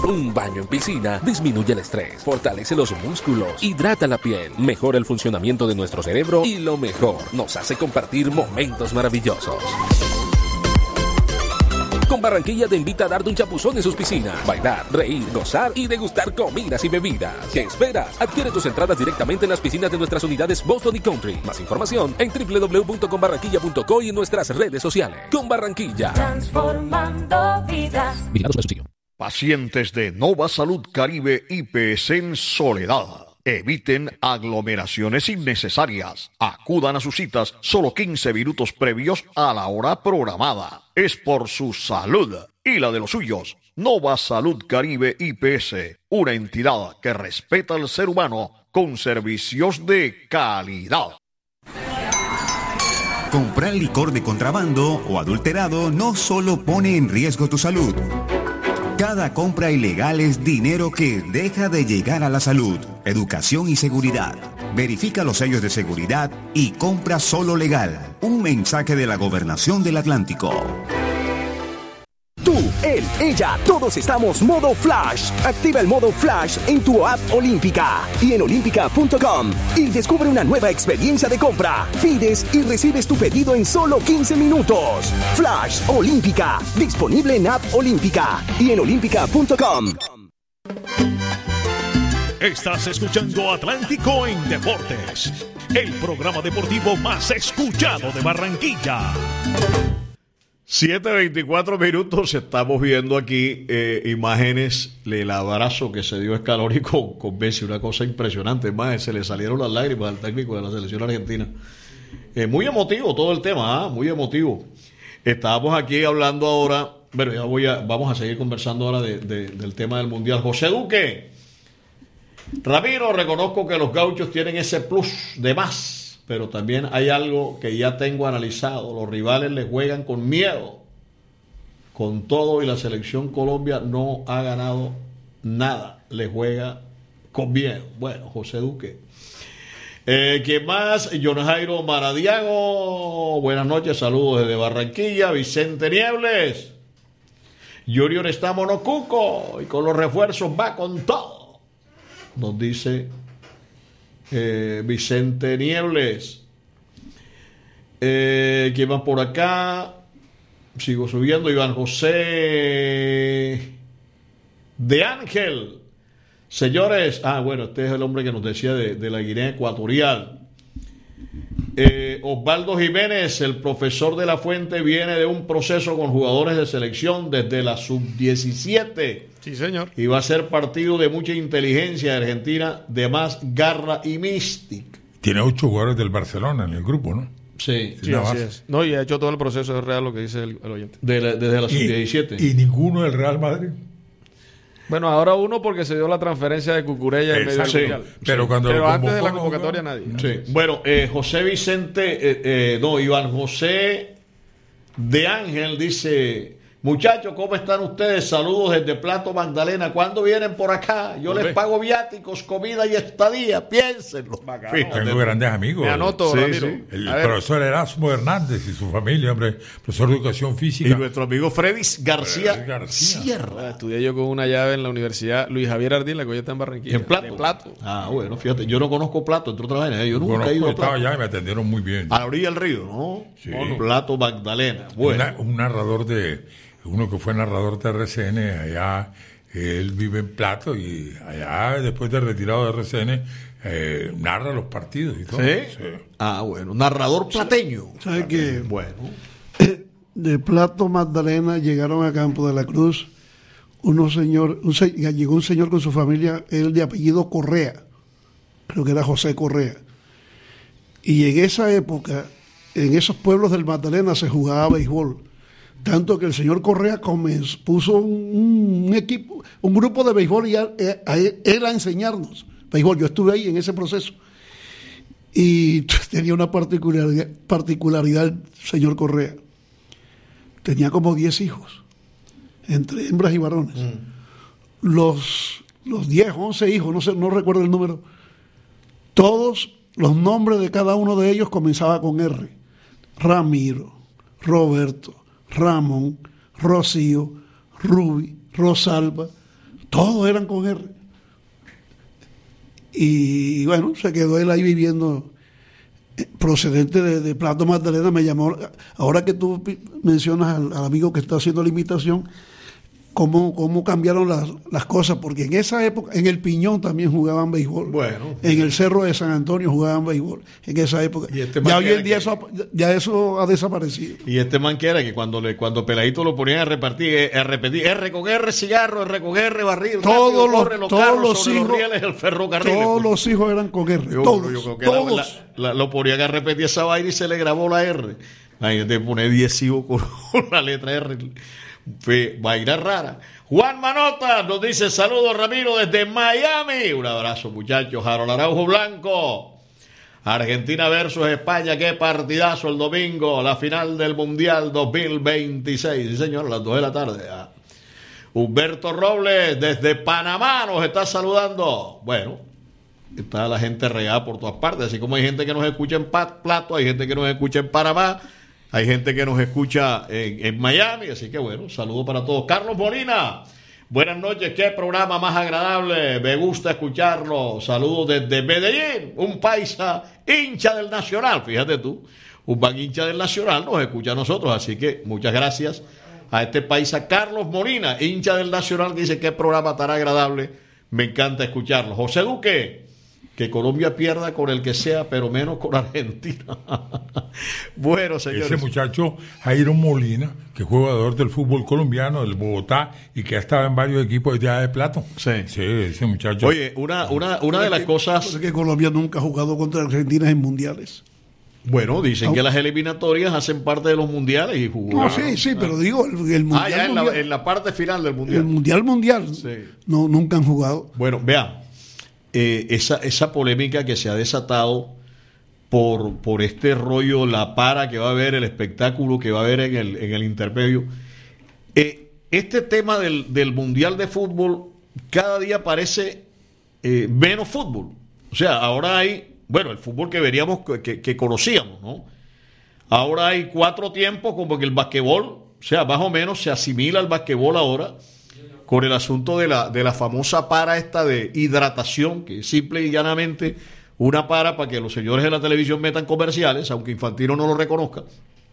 Un baño en piscina disminuye el estrés, fortalece los músculos, hidrata la piel, mejora el funcionamiento de nuestro cerebro y lo mejor, nos hace compartir momentos maravillosos. Con Barranquilla te invita a darte un chapuzón en sus piscinas, bailar, reír, gozar y degustar comidas y bebidas. ¿Qué esperas? Adquiere tus entradas directamente en las piscinas de nuestras unidades Boston y Country. Más información en www.conbarranquilla.co y en nuestras redes sociales. Con Barranquilla. Transformando vidas. Pacientes de Nova Salud Caribe IPS en Soledad. Eviten aglomeraciones innecesarias. Acudan a sus citas solo 15 minutos previos a la hora programada. Es por su salud y la de los suyos. Nova Salud Caribe IPS, una entidad que respeta al ser humano con servicios de calidad. Comprar licor de contrabando o adulterado no solo pone en riesgo tu salud. Cada compra ilegal es dinero que deja de llegar a la salud, educación y seguridad. Verifica los sellos de seguridad y compra solo legal. Un mensaje de la Gobernación del Atlántico. Tú, él, ella, todos estamos modo Flash. Activa el modo Flash en tu app Olímpica y en olímpica.com y descubre una nueva experiencia de compra. Pides y recibes tu pedido en solo 15 minutos. Flash Olímpica, disponible en app Olímpica y en olímpica.com. Estás escuchando Atlántico en Deportes, el programa deportivo más escuchado de Barranquilla. 7:24 minutos, estamos viendo aquí imágenes del abrazo que se dio Scaloni con Messi, una cosa impresionante, más se le salieron las lágrimas al técnico de la selección argentina. Muy emotivo todo el tema, muy emotivo. Estábamos aquí hablando ahora, bueno, vamos a seguir conversando ahora del tema del Mundial. José Duque, Ramiro, reconozco que los gauchos tienen ese plus de más, pero también hay algo que ya tengo analizado. Los rivales les juegan con miedo. Con todo y la selección Colombia no ha ganado nada. Les juega con miedo. Bueno, José Duque. ¿Quién más? John Jairo Maradiago. Buenas noches, saludos desde Barranquilla. Vicente Niebles. Junior está monocuco y con los refuerzos va con todo. Nos dice Vicente Niebles. ¿Quién va por acá? Sigo subiendo. Iván José de Ángel. Señores, bueno, este es el hombre que nos decía de la Guinea Ecuatorial. Osvaldo Jiménez, el profesor de la Fuente, viene de un proceso con jugadores de selección desde la sub-17. Sí, señor. Y va a ser partido de mucha inteligencia de Argentina, de más garra y mística. Tiene 8 jugadores del Barcelona en el grupo, ¿no? Sí, sí, así es. No, y ha hecho todo el proceso, es real lo que dice el oyente. Desde la sub-17. ¿Y ninguno del Real Madrid? Bueno, ahora uno porque se dio la transferencia de Cucurella en medio del Mundial. Pero antes de la convocatoria nadie. Sí. Bueno, José Vicente, Iván José de Ángel dice: muchachos, ¿cómo están ustedes? Saludos desde Plato Magdalena. ¿Cuándo vienen por acá? Yo les pago viáticos, comida y estadía. Piénsenlo. Tengo grandes amigos. Me anoto, Ramiro. El profesor Erasmo Hernández y su familia, hombre, profesor de educación física. Y nuestro amigo Freddy García Sierra. Estudié yo con una llave en la Universidad Luis Javier Ardín, la que hoy está en Barranquilla. ¿En Plato? De Plato. Bueno, fíjate, yo no conozco Plato, entre otras vainas. Yo nunca he ido a Plato. Estaba allá y me atendieron muy bien. A la orilla del río, ¿no? Sí. Plato Magdalena. Bueno. Un narrador uno que fue narrador de RCN allá, él vive en Plato y allá después de retirado de RCN narra los partidos y todo. ¿Sí? Bueno, narrador plateño. ¿Sabe qué? Bueno. De Plato Magdalena llegaron a Campo de la Cruz llegó un señor con su familia, él de apellido Correa, creo que era José Correa, y en esa época, en esos pueblos del Magdalena se jugaba béisbol. Tanto que el señor Correa puso un equipo, un grupo de béisbol y él a enseñarnos béisbol. Yo estuve ahí en ese proceso. Y tenía una particularidad el señor Correa. Tenía como 10 hijos, entre hembras y varones. Los 10, 11 hijos, no recuerdo el número, todos los nombres de cada uno de ellos comenzaba con R. Ramiro, Roberto, Ramón, Rocío, Ruby, Rosalba, Todos eran con R. Y bueno, se quedó él ahí viviendo, procedente de Plato Magdalena. Me llamó, ahora que tú mencionas al amigo que está haciendo la invitación, cómo cambiaron las cosas, porque en esa época, en el Piñón también jugaban béisbol. Bueno. En el Cerro de San Antonio jugaban béisbol, en esa época. Ya hoy en día eso ha desaparecido. Y este man que era que cuando Peladito lo ponían a repetir R con R cigarro, R con R barril, todos los rieles del ferrocarril. Todos los hijos eran con R. Todos. Todos. Lo ponían a repetir esa vaina y se le grabó la R. Ahí te pone 10 hijos con la letra R. Fue vaina rara. Juan Manota nos dice: saludos Ramiro desde Miami. Un abrazo, muchachos. Harold Araujo Blanco. Argentina versus España, qué partidazo el domingo, la final del Mundial 2026. Sí, señor, a las 2 de la tarde. Humberto Robles desde Panamá nos está saludando. Bueno, está la gente regada por todas partes, así como hay gente que nos escucha en Plato, hay gente que nos escucha en Panamá, hay gente que nos escucha en Miami, así que bueno, saludo para todos. Carlos Molina, buenas noches, qué programa más agradable, me gusta escucharlo. Saludos desde Medellín, un paisa hincha del Nacional, fíjate tú, un pan hincha del Nacional nos escucha a nosotros, así que muchas gracias a este paisa Carlos Molina, hincha del Nacional, que dice qué programa tan agradable, me encanta escucharlo. José Duque, que Colombia pierda con el que sea, pero menos con Argentina. Bueno, señores. Ese muchacho, Jairo Molina, que es jugador del fútbol colombiano, del Bogotá, y que ha estado en varios equipos de de Plato. Sí. Sí, ese muchacho. Oye, una de las cosas... Es que Colombia nunca ha jugado contra Argentina en mundiales. Bueno, dicen que las eliminatorias hacen parte de los mundiales y jugó. No, sí, pero digo, el mundial. Ya en la parte final del mundial. El mundial. Sí. No, nunca han jugado. Bueno, vean. Esa polémica que se ha desatado por este rollo, la para que va a haber, el espectáculo que va a haber en el intermedio. Este tema del Mundial de Fútbol cada día parece menos fútbol. O sea, ahora hay, bueno, el fútbol que veríamos, que conocíamos, ¿no? Ahora hay 4 tiempos, como que el basquetbol, o sea, más o menos se asimila al basquetbol ahora, con el asunto de la famosa para esta de hidratación, que es simple y llanamente una para que los señores de la televisión metan comerciales, aunque Infantino no lo reconozca.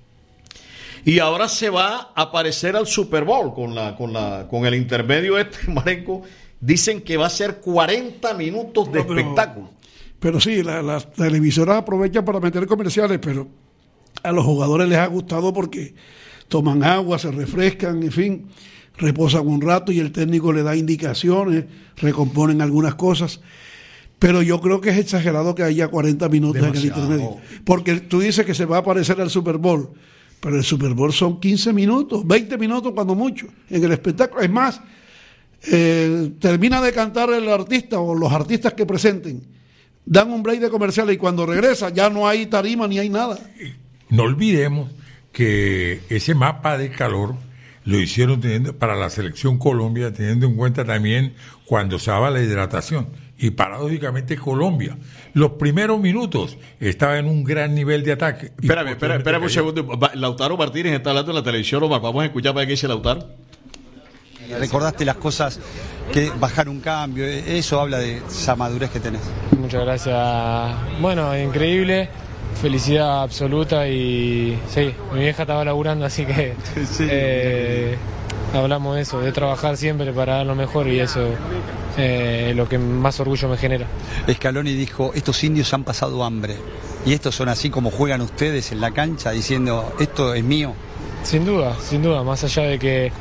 Y ahora se va a aparecer al Super Bowl con el intermedio Marenco. Dicen que va a ser 40 minutos de espectáculo. Pero sí, las televisoras aprovechan para meter comerciales, pero a los jugadores les ha gustado porque toman agua, se refrescan, en fin, reposan un rato y el técnico le da indicaciones, recomponen algunas cosas, pero yo creo que es exagerado que haya 40 minutos demasiado en el intermedio, porque tú dices que se va a aparecer al Super Bowl, pero el Super Bowl son 15 minutos, 20 minutos cuando mucho, en el espectáculo. Es más, termina de cantar el artista o los artistas que presenten, dan un break de comerciales y cuando regresa ya no hay tarima ni hay nada. No olvidemos que ese mapa de calor lo hicieron para la selección Colombia, teniendo en cuenta también cuando se daba la hidratación. Y paradójicamente Colombia, los primeros minutos estaba en un gran nivel de ataque. Espérame un segundo. Lautaro Martínez está hablando en la televisión, Omar. Vamos a escuchar para qué dice Lautaro. Recordaste las cosas, que bajar un cambio, eso habla de esa madurez que tenés. Muchas gracias. Bueno, increíble. Felicidad absoluta y sí, mi vieja estaba laburando, así que sí. Hablamos de eso, de trabajar siempre para dar lo mejor y eso es lo que más orgullo me genera. Scaloni dijo, estos indios han pasado hambre y estos son así como juegan ustedes en la cancha diciendo, esto es mío. Sin duda, más allá de que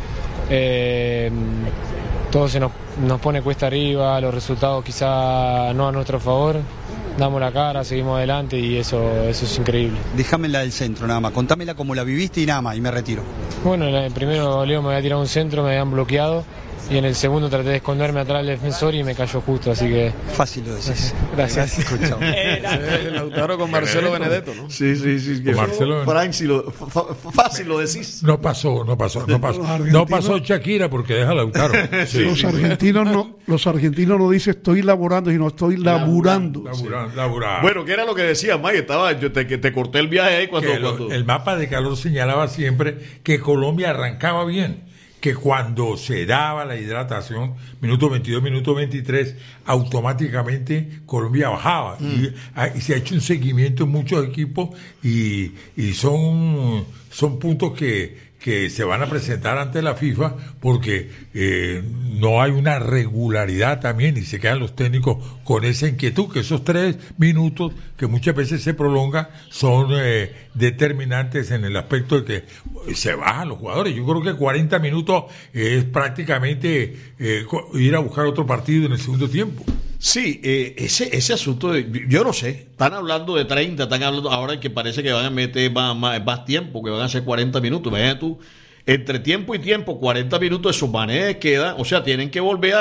todo se nos pone cuesta arriba, los resultados quizá no a nuestro favor, damos la cara, seguimos adelante y eso es increíble. Déjamela del centro nada más, contámela como la viviste y nada más, y me retiro. Bueno, en el primero Leo me había tirado un centro, me habían bloqueado y en el segundo traté de esconderme atrás del defensor y me cayó justo, así que... Fácil lo decís. Gracias. Lautaro con Marcelo Benedetto, ¿no? Sí. Con Marcelo fácil lo decís. No pasó. No pasó Shakira porque deja Lautaro. Sí. Los argentinos no dicen estoy laborando, sino estoy laburando. Laburando. Bueno, ¿qué era lo que decía, Mike? Yo te corté el viaje ahí cuando... El mapa de calor señalaba siempre que Colombia arrancaba bien, que cuando se daba la hidratación, minuto 22, minuto 23, automáticamente Colombia bajaba. Y se ha hecho un seguimiento en muchos equipos y son puntos que se van a presentar ante la FIFA porque no hay una regularidad también y se quedan los técnicos con esa inquietud, que esos 3 minutos que muchas veces se prolongan son determinantes en el aspecto de que se bajan los jugadores. Yo creo que 40 minutos es prácticamente ir a buscar otro partido en el segundo tiempo. Sí, ese asunto, yo no sé, están hablando de 30, están hablando ahora que parece que van a meter más tiempo, que van a ser 40 minutos. Imagínate tú, entre tiempo y tiempo, 40 minutos de sus maneras quedan, o sea, tienen que volver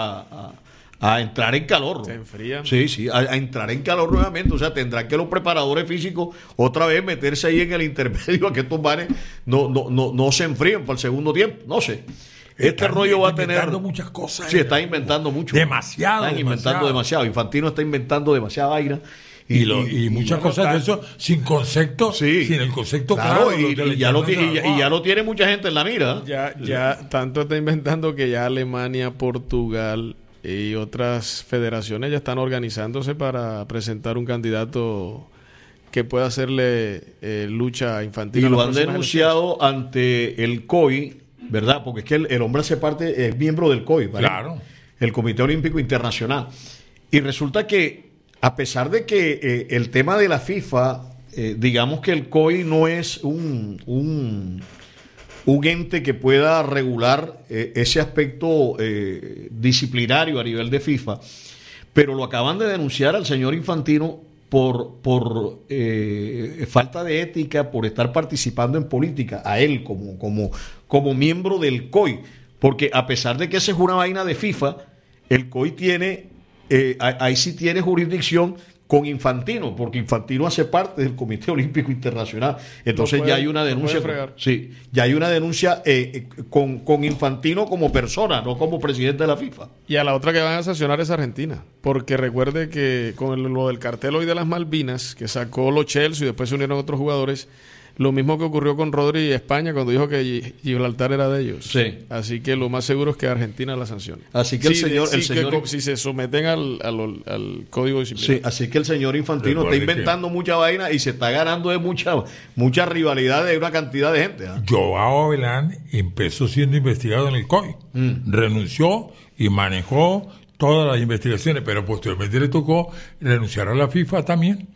a entrar en calor. Se enfrían. Sí, a entrar en calor nuevamente, o sea, tendrán que los preparadores físicos otra vez meterse ahí en el intermedio a que estos manes no se enfríen para el segundo tiempo, no sé. Rollo va a tener. Inventando muchas cosas. Sí, está inventando mucho. Están inventando demasiado. Infantino está inventando demasiada vaina. Y muchas cosas de eso sin concepto, sin el concepto claro. Y ya lo tiene mucha gente en la mira. Ya tanto está inventando que ya Alemania, Portugal y otras federaciones ya están organizándose para presentar un candidato que pueda hacerle lucha a Infantino. Y lo han denunciado ante el COI, ¿verdad? Porque es que el hombre hace parte, es miembro del COI, ¿vale? Claro. El Comité Olímpico Internacional. Y resulta que, a pesar de que el tema de la FIFA, digamos que el COI no es un ente que pueda regular ese aspecto disciplinario a nivel de FIFA, pero lo acaban de denunciar al señor Infantino por falta de ética, por estar participando en política, a él como miembro del COI, porque a pesar de que esa es una vaina de FIFA, el COI tiene, ahí sí tiene jurisdicción con Infantino, porque Infantino hace parte del Comité Olímpico Internacional. Entonces ya hay una denuncia. Sí, ya hay una denuncia con Infantino como persona, no como presidente de la FIFA. Y a la otra que van a sancionar es Argentina, porque recuerde que con lo del cartel hoy de las Malvinas, que sacó los Chelsea y después se unieron otros jugadores, lo mismo que ocurrió con Rodri y España cuando dijo que Gibraltar era de ellos. Sí. Así que lo más seguro es que Argentina la sancione. Así que si se someten al código disciplinario. Sí, así que el señor Infantino está inventando mucha vaina y se está ganando de mucha rivalidad de una cantidad de gente. Joao Avelán empezó siendo investigado en el COI, renunció y manejó todas las investigaciones, pero posteriormente le tocó renunciar a la FIFA también.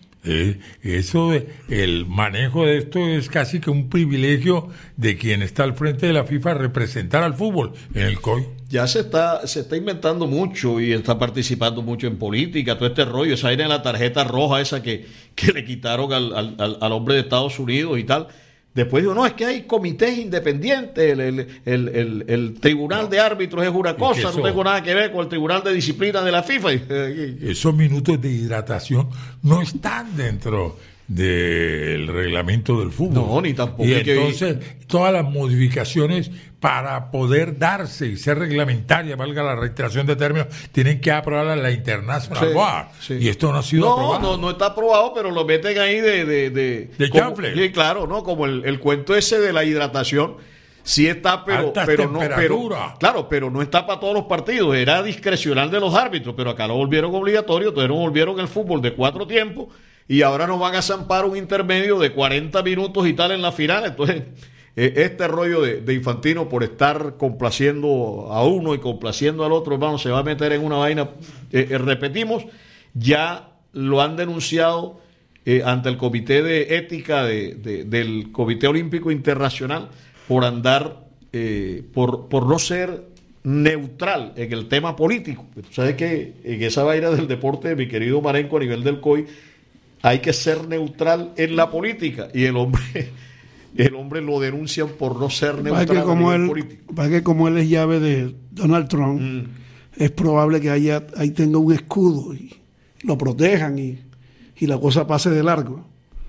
El manejo de esto es casi que un privilegio de quien está al frente de la FIFA, representar al fútbol en el COI. Ya se está inventando mucho y está participando mucho en política, todo este rollo, esa era la tarjeta roja esa que le quitaron al hombre de Estados Unidos y tal. Después digo, no, es que hay comités independientes, el tribunal de árbitros es una cosa, no tengo nada que ver con el tribunal de disciplina de la FIFA. Esos minutos de hidratación no están dentro del reglamento del fútbol. No, ni tampoco. Y entonces todas las modificaciones para poder darse y ser reglamentaria, valga la reiteración de términos, tienen que aprobarla la International Board. Sí. Y esto no ha sido aprobado. No está aprobado, pero lo meten ahí de chanfle. Sí, claro, ¿no? Como el cuento ese de la hidratación. Sí está, pero no está para todos los partidos. Era discrecional de los árbitros, pero acá lo volvieron obligatorio, entonces nos volvieron el fútbol de 4 tiempos y ahora nos van a zampar un intermedio de 40 minutos y tal en la final. Entonces, este rollo de Infantino por estar complaciendo a uno y complaciendo al otro, hermano, se va a meter en una vaina. Repetimos, ya lo han denunciado ante el Comité de Ética del Comité Olímpico Internacional por andar, por no ser neutral en el tema político. Tú sabes que en esa vaina del deporte, mi querido Marenco, a nivel del COI, hay que ser neutral en la política, y el hombre lo denuncian por no ser neutral en el político. Para que como él es llave de Donald Trump, es probable que ahí tenga un escudo y lo protejan y la cosa pase de largo.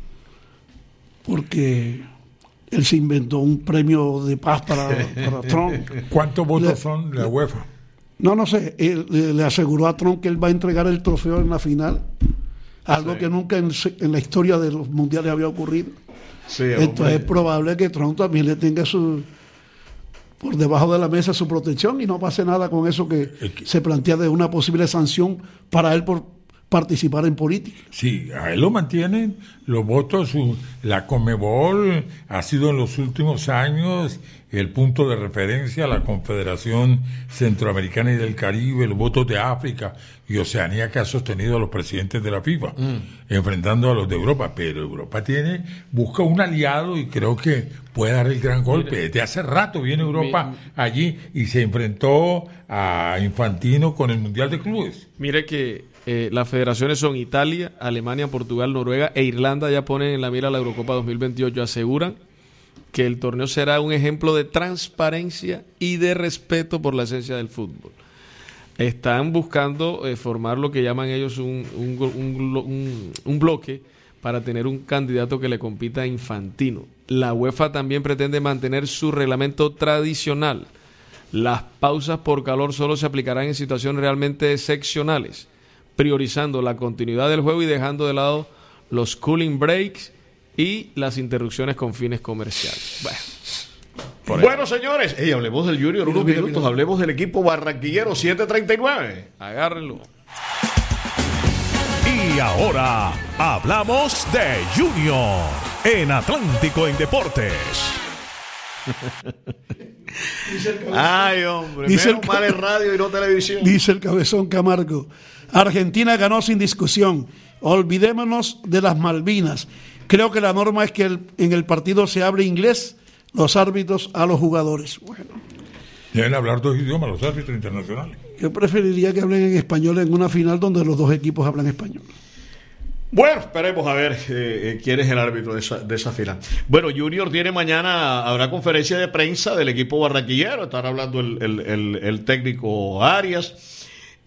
Porque él se inventó un premio de paz para Trump. ¿Cuántos votos son la UEFA? No sé. Le aseguró a Trump que él va a entregar el trofeo en la final. Algo que nunca en la historia de los mundiales había ocurrido. Sí, entonces es probable que Trump también le tenga por debajo de la mesa su protección y no pase nada con eso que se plantea de una posible sanción para él por participar en política. Sí, a él lo mantienen los votos. La Conmebol ha sido en los últimos años el punto de referencia, la Confederación Centroamericana y del Caribe, los votos de África y Oceanía que ha sostenido a los presidentes de la FIFA, enfrentando a los de Europa. Pero Europa busca un aliado y creo que puede dar el gran golpe. Desde hace rato viene Europa allí y se enfrentó a Infantino con el Mundial de Clubes. Mire que las federaciones son Italia, Alemania, Portugal, Noruega e Irlanda. Ya ponen en la mira la Eurocopa 2028. Aseguran que el torneo será un ejemplo de transparencia y de respeto por la esencia del fútbol. Están buscando formar lo que llaman ellos un bloque para tener un candidato que le compita a Infantino. La UEFA también pretende mantener su reglamento tradicional. Las pausas por calor solo se aplicarán en situaciones realmente excepcionales, priorizando la continuidad del juego y dejando de lado los cooling breaks y las interrupciones con fines comerciales. Bueno, señores, hablemos del Junior unos minutos, hablemos del equipo barranquillero 739. Agárrenlo. Y ahora hablamos de Junior en Atlántico en Deportes. Ay, hombre, menos mal en radio y no televisión. Dice el Cabezón Camargo: Argentina ganó sin discusión. Olvidémonos de las Malvinas. Creo que la norma es que en el partido se hable inglés, los árbitros a los jugadores. Bueno, deben hablar dos idiomas los árbitros internacionales. Yo preferiría que hablen en español en una final donde los dos equipos hablan español. Bueno, esperemos a ver quién es el árbitro de esa final. Bueno, Junior tiene mañana, habrá conferencia de prensa del equipo barranquillero. Estará hablando el técnico Arias.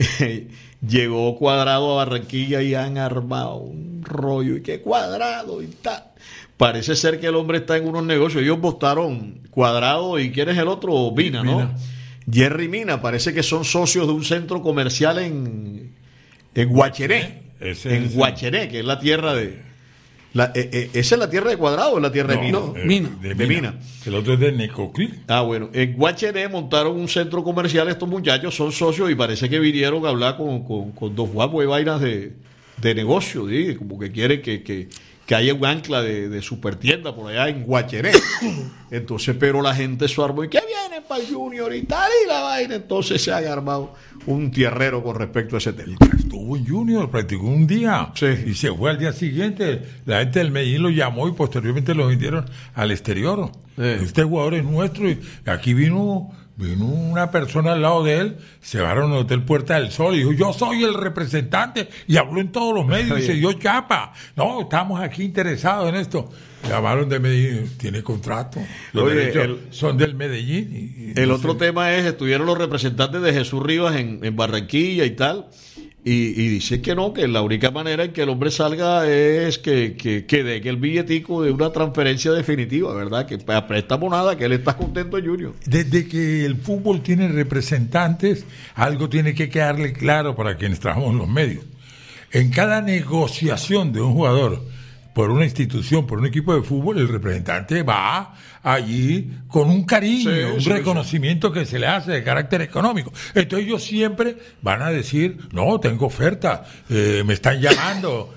Llegó Cuadrado a Barranquilla y han armado un rollo. Y qué Cuadrado y tal. Parece ser que el hombre está en unos negocios. Ellos votaron Cuadrado y ¿quién es el otro? Mina, ¿no? Jerry Mina. Parece que son socios de un centro comercial en Guacheré. En Guacheré, que es la tierra de... ¿Esa es la tierra de Cuadrado o es la tierra de Mina? No, Mina. De Mina. El otro es de Necoclí. Bueno, en Guacheré montaron un centro comercial. Estos muchachos son socios y parece que vinieron a hablar con dos guapos de vainas de negocio, ¿sí? Como que quieren que haya un ancla de supertienda por allá en Guacheré. Entonces, pero la gente se armó y que vienen para el Junior y tal y la vaina. Entonces se ha armado un tierrero con respecto a ese tema. Estuvo en Junior, practicó un día y se fue al día siguiente. La gente del Medellín lo llamó y posteriormente lo vendieron al exterior. Este jugador es nuestro y aquí vino una persona al lado de él, se bajaron al Hotel Puerta del Sol y dijo: yo soy el representante, y habló en todos los medios y se dio chapa. No, estamos aquí interesados en esto. Llamaron de Medellín, tiene contrato. Los derechos son del Medellín. El otro tema es, estuvieron los representantes de Jesús Rivas en Barranquilla y tal, y dice que no, que la única manera en que el hombre salga es que dé el billetico de una transferencia definitiva, ¿verdad? Que a préstamo nada, que él está contento en Junior. Desde que el fútbol tiene representantes, algo tiene que quedarle claro para quienes trabajamos en los medios. En cada negociación de un jugador por una institución, por un equipo de fútbol, el representante va allí con un cariño, un reconocimiento que se le hace de carácter económico. Entonces ellos siempre van a decir: no, tengo oferta, me están llamando.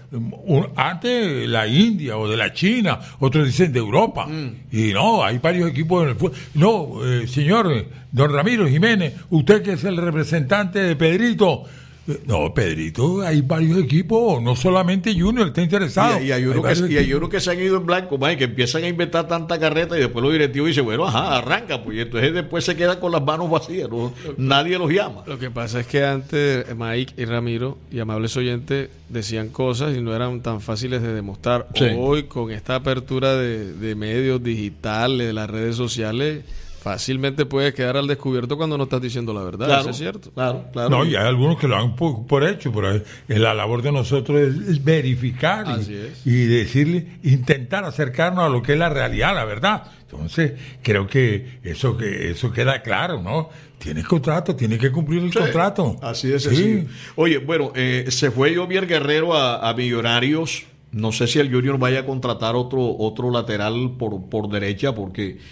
Antes la India o de la China, otros dicen de Europa. Y no, hay varios equipos en el fútbol. No, señor don Ramiro Jiménez, usted que es el representante de Pedrito. No, Pedrito, hay varios equipos, no solamente Junior está interesado. Y hay uno que se han ido en blanco, man, que empiezan a inventar tanta carreta y después los directivos dicen: bueno, arranca, pues, y entonces después se quedan con las manos vacías, ¿no? Nadie los llama. Lo que pasa es que antes Mike y Ramiro y amables oyentes decían cosas y no eran tan fáciles de demostrar. Hoy, con esta apertura de medios digitales, de las redes sociales, fácilmente puedes quedar al descubierto cuando no estás diciendo la verdad. Claro, ¿eso es cierto? Claro. No, y hay algunos que lo dan por hecho, pero la labor de nosotros es verificar y decirle, intentar acercarnos a lo que es la realidad, la verdad. Entonces, creo que eso queda claro, ¿no? Tienes contrato, tienes que cumplir el contrato. Así es. Sí. Oye, bueno, se fue Jovier Guerrero a Millonarios. No sé si el Junior vaya a contratar otro lateral por derecha, porque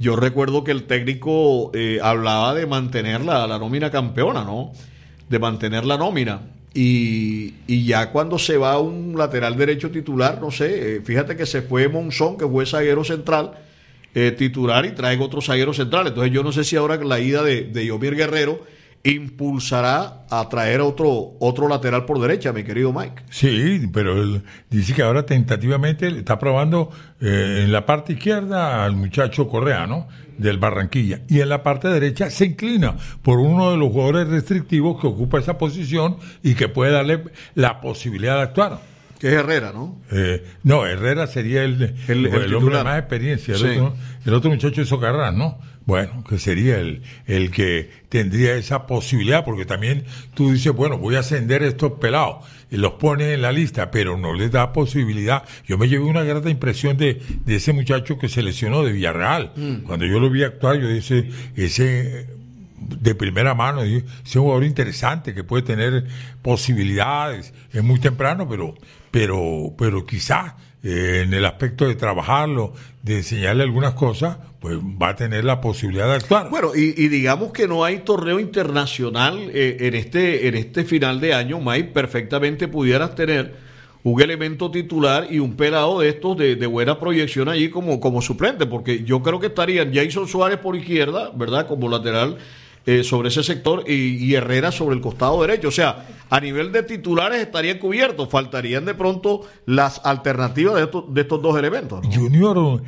yo recuerdo que el técnico hablaba de mantener la nómina campeona, ¿no? De mantener la nómina. Y ya cuando se va un lateral derecho titular, no sé, fíjate que se fue Monzón, que fue zaguero central, titular, y traen otro zaguero central. Entonces yo no sé si ahora la ida de Yomir Guerrero impulsará a traer otro lateral por derecha, mi querido Mike. Sí, pero él dice que ahora tentativamente está probando en la parte izquierda al muchacho Correa, ¿no? Del Barranquilla, y en la parte derecha se inclina por uno de los jugadores restrictivos que ocupa esa posición y que puede darle la posibilidad de actuar. Que es Herrera, ¿no? No, Herrera sería el hombre de más experiencia. El otro muchacho es Socarrás, ¿no? Bueno, que sería el que tendría esa posibilidad, porque también tú dices, bueno, voy a ascender estos pelados, y los pone en la lista, pero no les da posibilidad. Yo me llevé una grata impresión de ese muchacho que se lesionó de Villarreal. Cuando yo lo vi actuar, yo dije, ese de primera mano, es un jugador interesante que puede tener posibilidades. Es muy temprano, pero quizás en el aspecto de trabajarlo, de enseñarle algunas cosas, pues va a tener la posibilidad de actuar. Bueno, y digamos que no hay torneo internacional en este final de año, Mike. Perfectamente pudieras tener un elemento titular y un pelado de estos de buena proyección allí como suplente, porque yo creo que estarían Jason Suárez por izquierda, ¿verdad?, como lateral sobre ese sector, y Herrera sobre el costado derecho. O sea, a nivel de titulares estarían cubiertos, faltarían de pronto las alternativas de estos dos elementos, ¿no? Junior,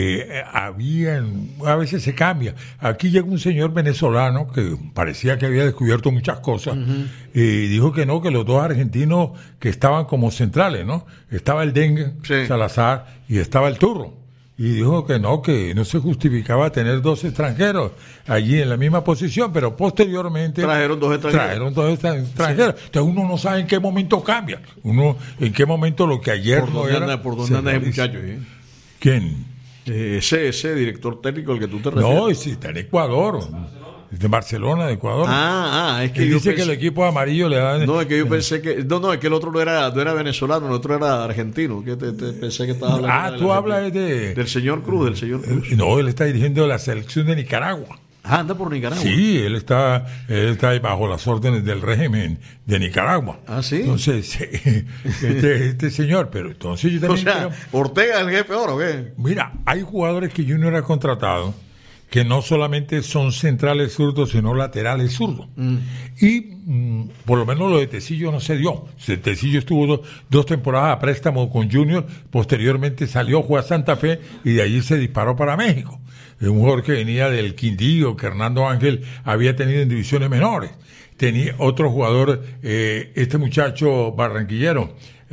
a veces se cambia. Aquí llega un señor venezolano que parecía que había descubierto muchas cosas, y dijo que no, que los dos argentinos que estaban como centrales, ¿no? Estaba el Dengue, Salazar, y estaba el Turro. Y dijo que no se justificaba tener dos extranjeros allí en la misma posición, pero posteriormente trajeron dos extranjeros. Entonces uno no sabe en qué momento cambia, en qué momento lo que ayer ¿Por dónde anda ese muchacho? ¿Quién? Ese director técnico al que tú te refieres. No, está en Ecuador. De Barcelona, de Ecuador. Es que dice que el equipo amarillo le da. No, es que yo pensé que. No, es que el otro no era venezolano, el otro era argentino. Que pensé que estabas hablando. Tú hablas del señor Cruz, No, él está dirigiendo la selección de Nicaragua. Anda por Nicaragua. Sí, él está bajo las órdenes del régimen de Nicaragua. Sí. Entonces, este señor, pero entonces yo también. O sea, ¿Ortega es el jefe ahora o qué? Mira, hay jugadores que Junior ha contratado que no solamente son centrales zurdos, sino laterales zurdos. Y por lo menos lo de Tecillo no se dio. Tecillo estuvo dos temporadas a préstamo con Junior, posteriormente salió, jugó a Santa Fe y de allí se disparó para México. Es un jugador que venía del Quindío, que Hernando Ángel había tenido en divisiones menores. Tenía otro jugador, este muchacho barranquillero,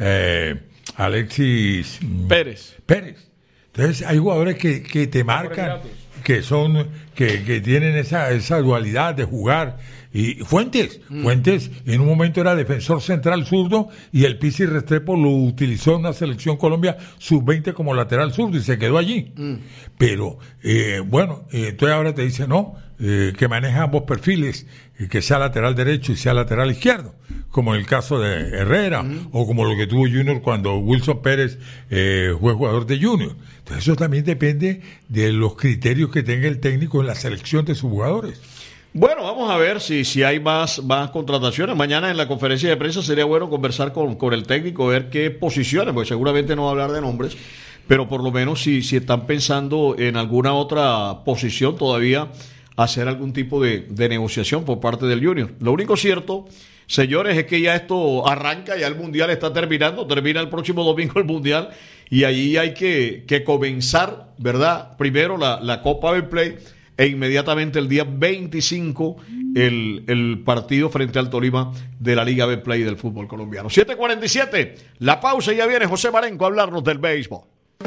Alexis Pérez. Entonces hay jugadores que te marcan, que tienen esa dualidad de jugar. Y Fuentes en un momento era defensor central zurdo, y el Pizzi Restrepo lo utilizó en una selección Colombia sub-20 como lateral zurdo y se quedó allí. Pero entonces ahora te dice que maneja ambos perfiles, que sea lateral derecho y sea lateral izquierdo, como en el caso de Herrera, o como lo que tuvo Junior cuando Wilson Pérez fue jugador de Junior. Entonces eso también depende de los criterios que tenga el técnico en la selección de sus jugadores. Bueno, vamos a ver si hay más contrataciones. Mañana en la conferencia de prensa sería bueno conversar con el técnico, ver qué posiciones, porque seguramente no va a hablar de nombres, pero por lo menos si están pensando en alguna otra posición todavía, hacer algún tipo de negociación por parte del Junior. Lo único cierto, señores, es que ya esto arranca, ya el Mundial está terminando, termina el próximo domingo el Mundial, y ahí hay que comenzar, ¿verdad? Primero la Copa Betplay, e inmediatamente el día 25 el partido frente al Tolima de la Liga Betplay del fútbol colombiano. 7:47, la pausa, y ya viene José Marenco a hablarnos del béisbol.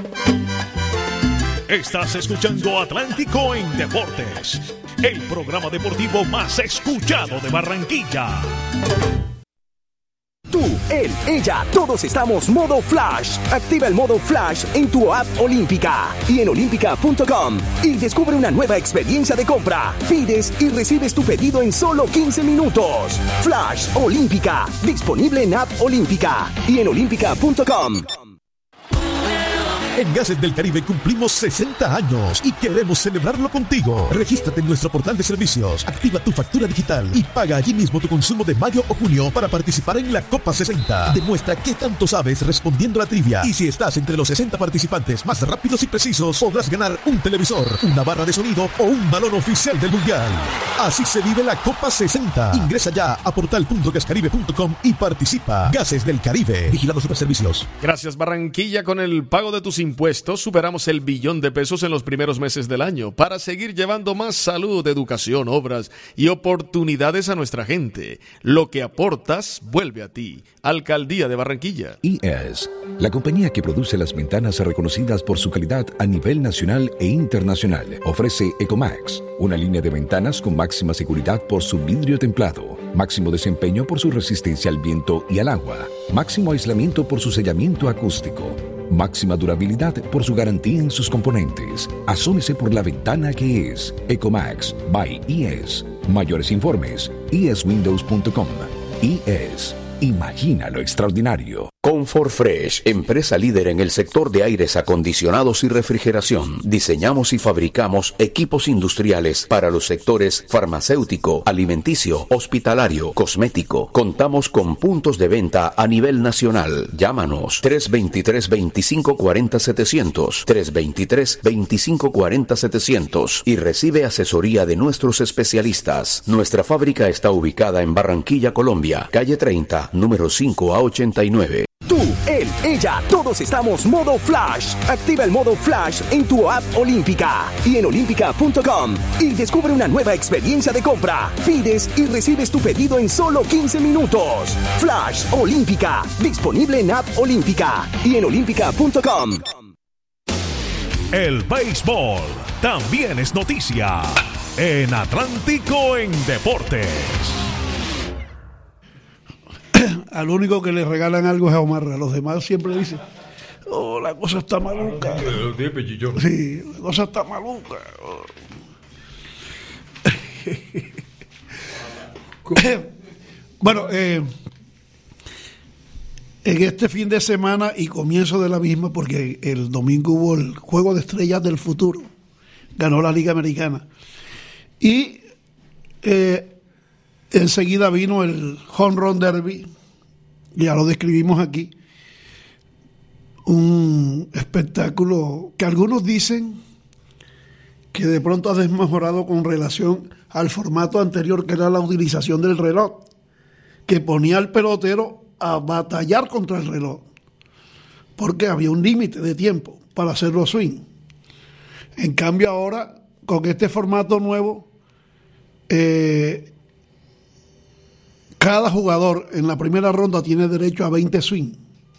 Estás escuchando Atlántico en Deportes, el programa deportivo más escuchado de Barranquilla. Tú, él, ella, todos estamos modo Flash. Activa el modo Flash en tu app Olímpica y en olímpica.com y descubre una nueva experiencia de compra. Pides y recibes tu pedido en solo 15 minutos. Flash Olímpica, disponible en app Olímpica y en olímpica.com. En Gases del Caribe cumplimos 60 años y queremos celebrarlo contigo. Regístrate en nuestro portal de servicios, activa tu factura digital y paga allí mismo tu consumo de mayo o junio para participar en la Copa 60. Demuestra qué tanto sabes respondiendo a la trivia. Y si estás entre los 60 participantes más rápidos y precisos, podrás ganar un televisor, una barra de sonido o un balón oficial del Mundial. Así se vive la Copa 60. Ingresa ya a portal.gascaribe.com y participa. Gases del Caribe. Vigilado Superservicios. Gracias, Barranquilla. Con el pago de tus impuestos superamos el $1.000.000.000 en los primeros meses del año para seguir llevando más salud, educación, obras y oportunidades a nuestra gente. Lo que aportas vuelve a ti. Alcaldía de Barranquilla. IES, la compañía que produce las ventanas reconocidas por su calidad a nivel nacional e internacional, ofrece Ecomax, una línea de ventanas con máxima seguridad por su vidrio templado, máximo desempeño por su resistencia al viento y al agua, máximo aislamiento por su sellamiento acústico, máxima durabilidad por su garantía en sus componentes. Asómese por la ventana que es Ecomax by IES. Mayores informes, ieswindows.com. IES. Imagina lo extraordinario. Comfort Fresh, empresa líder en el sector de aires acondicionados y refrigeración. Diseñamos y fabricamos equipos industriales para los sectores farmacéutico, alimenticio, hospitalario, cosmético. Contamos con puntos de venta a nivel nacional. Llámanos 323-2540-700, 323-2540-700 y recibe asesoría de nuestros especialistas. Nuestra fábrica está ubicada en Barranquilla, Colombia, calle 30, número 5 a 89. Tú, él, ella, todos estamos modo Flash. Activa el modo Flash en tu app Olímpica y en olímpica.com y descubre una nueva experiencia de compra. Pides y recibes tu pedido en solo 15 minutos. Flash Olímpica, disponible en app Olímpica y en olímpica.com. El béisbol también es noticia en Atlántico en Deportes. Al único que le regalan algo es a Omar. A los demás siempre dicen, oh, la cosa está maluca. Sí, la cosa está maluca. Bueno, en este fin de semana y comienzo de la misma, porque el domingo hubo el Juego de Estrellas del Futuro, ganó la Liga Americana. Y enseguida vino el Home Run Derby, ya lo describimos aquí, un espectáculo que algunos dicen que de pronto ha desmejorado con relación al formato anterior, que era la utilización del reloj, que ponía al pelotero a batallar contra el reloj, porque había un límite de tiempo para hacer los swing. En cambio ahora, con este formato nuevo, cada jugador en la primera ronda tiene derecho a 20 swing,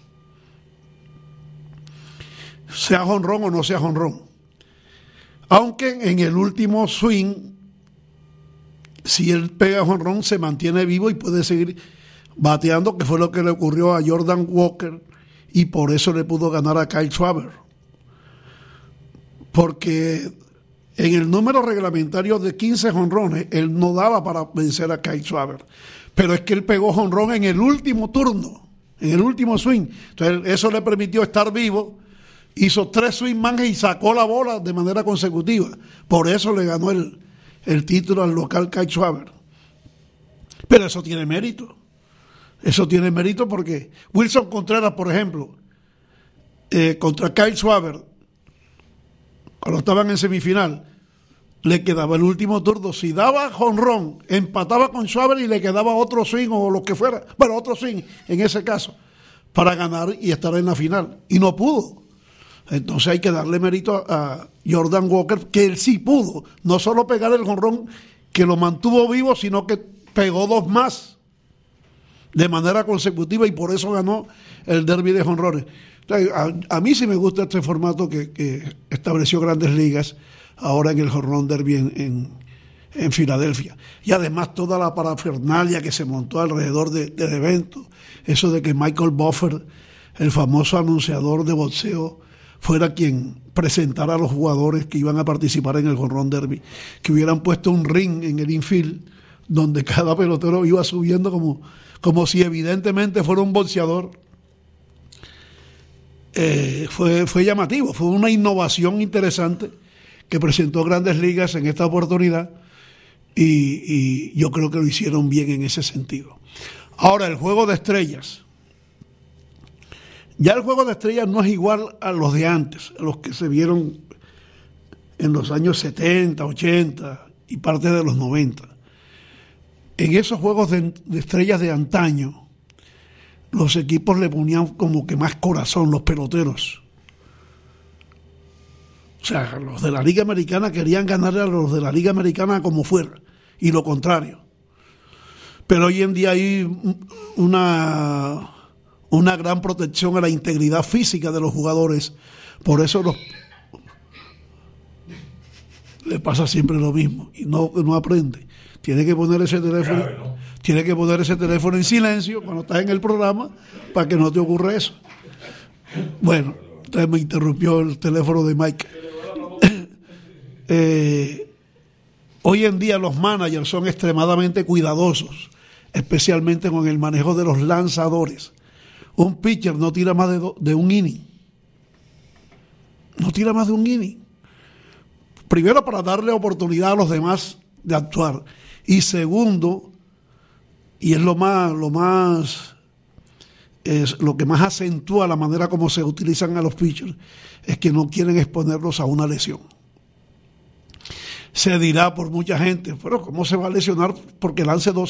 sea jonrón o no sea jonrón. Aunque en el último swing, si él pega jonrón, se mantiene vivo y puede seguir bateando, que fue lo que le ocurrió a Jordan Walker, y por eso le pudo ganar a Kyle Schwarber. Porque en el número reglamentario de 15 jonrones, él no daba para vencer a Kyle Schwarber. Pero es que él pegó jonrón en el último turno, en el último swing. Entonces eso le permitió estar vivo, hizo 3 swing más y sacó la bola de manera consecutiva. Por eso le ganó el título al local Kyle Schwarber. Pero eso tiene mérito. Eso tiene mérito porque Wilson Contreras, por ejemplo, contra Kyle Schwarber, cuando estaban en semifinal, le quedaba el último turno. Si daba jonrón, empataba con Schwarber y le quedaba otro swing o lo que fuera, bueno, otro swing en ese caso, para ganar y estar en la final. Y no pudo. Entonces hay que darle mérito a Jordan Walker, que él sí pudo, no solo pegar el jonrón que lo mantuvo vivo, sino que pegó 2 más de manera consecutiva y por eso ganó el derby de jonrones. A mí sí me gusta este formato que estableció Grandes Ligas ahora en el Home Run Derby en Filadelfia. Y además toda la parafernalia que se montó alrededor del evento, eso de que Michael Buffer, el famoso anunciador de boxeo, fuera quien presentara a los jugadores que iban a participar en el Home Run Derby, que hubieran puesto un ring en el infield donde cada pelotero iba subiendo como si evidentemente fuera un boxeador. fue llamativo, fue una innovación interesante que presentó Grandes Ligas en esta oportunidad y yo creo que lo hicieron bien en ese sentido. Ahora, el juego de estrellas. Ya el juego de estrellas no es igual a los de antes, a los que se vieron en los años 70, 80 y parte de los 90. En esos juegos de estrellas de antaño, los equipos le ponían como que más corazón, los peloteros. O sea, los de la Liga Americana querían ganarle a los de la Liga Americana como fuera, y lo contrario. Pero hoy en día hay una gran protección a la integridad física de los jugadores. Por eso le pasa siempre lo mismo y no aprende. Tiene que poner ese teléfono, en silencio cuando estás en el programa para que no te ocurra eso. Bueno, entonces me interrumpió el teléfono de Mike. Hoy en día los managers son extremadamente cuidadosos, especialmente con el manejo de los lanzadores. Un pitcher no tira más de un inning. No tira más de un inning. Primero, para darle oportunidad a los demás de actuar. Y segundo, y es lo que más acentúa la manera como se utilizan a los pitchers, es que no quieren exponerlos a una lesión. Se dirá por mucha gente, pero ¿cómo se va a lesionar porque lance 2